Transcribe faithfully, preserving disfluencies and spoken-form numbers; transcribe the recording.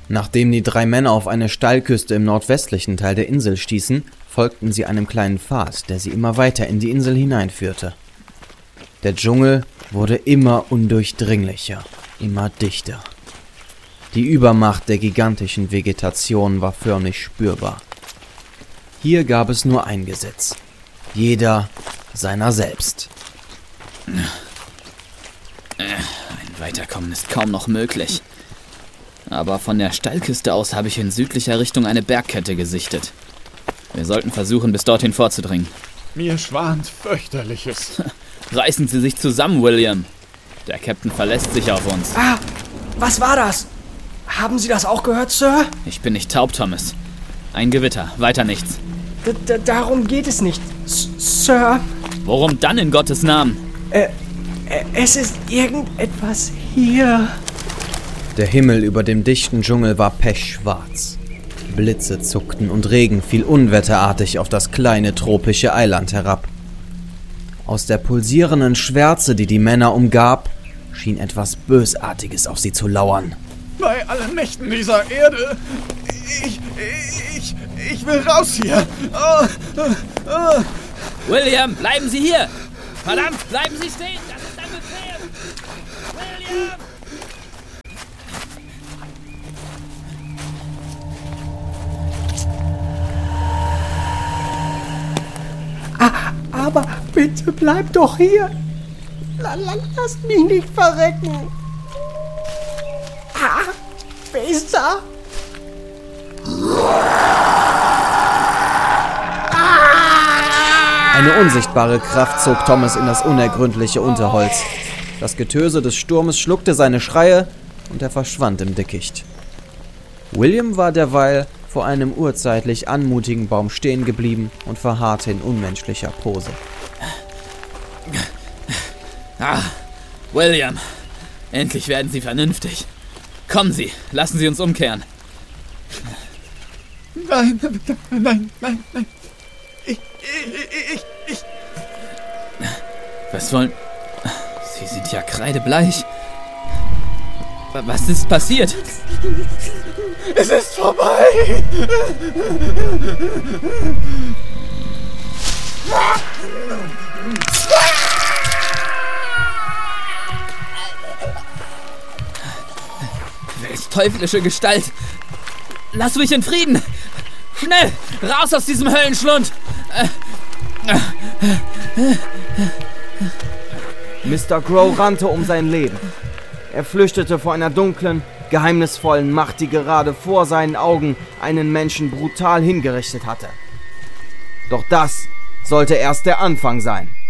Nachdem die drei Männer auf eine Steilküste im nordwestlichen Teil der Insel stießen, folgten sie einem kleinen Pfad, der sie immer weiter in die Insel hineinführte. Der Dschungel wurde immer undurchdringlicher, immer dichter. Die Übermacht der gigantischen Vegetation war förmlich spürbar. Hier gab es nur ein Gesetz: jeder seiner selbst. Ein Weiterkommen ist kaum noch möglich. Aber von der Steilküste aus habe ich in südlicher Richtung eine Bergkette gesichtet. Wir sollten versuchen, bis dorthin vorzudringen. Mir schwant fürchterliches. Reißen Sie sich zusammen, William. Der Captain verlässt sich auf uns. Ah, was war das? Haben Sie das auch gehört, Sir? Ich bin nicht taub, Thomas. Ein Gewitter, weiter nichts. D- d- darum geht es nicht, S- Sir. Worum dann in Gottes Namen? Äh, äh, es ist irgendetwas hier. Der Himmel über dem dichten Dschungel war pechschwarz. Blitze zuckten und Regen fiel unwetterartig auf das kleine tropische Eiland herab. Aus der pulsierenden Schwärze, die die Männer umgab, schien etwas Bösartiges auf sie zu lauern. Bei allen Mächten dieser Erde, ich, ich, ich will raus hier. Oh, oh, oh. William, bleiben Sie hier! Verdammt, bleiben Sie stehen! Das ist ein Befehl! William! Ah, aber bitte bleib doch hier. Lass mich nicht verrecken. Ah, wer ist da? Eine unsichtbare Kraft zog Thomas in das unergründliche Unterholz. Das Getöse des Sturmes schluckte seine Schreie und er verschwand im Dickicht. William war derweil vor einem urzeitlich anmutigen Baum stehen geblieben und verharrte in unmenschlicher Pose. Ah, William, endlich werden Sie vernünftig. Kommen Sie, lassen Sie uns umkehren. Nein, nein, nein, nein. Ich, ich, ich, ich. Was wollen... Sie sind ja kreidebleich. Was ist passiert? Es ist vorbei. Welch teuflische Gestalt! Lass mich in Frieden! Schnell! Raus aus diesem Höllenschlund! Mister Crow rannte um sein Leben. Er flüchtete vor einer dunklen, geheimnisvollen Macht, die gerade vor seinen Augen einen Menschen brutal hingerichtet hatte. Doch das sollte erst der Anfang sein.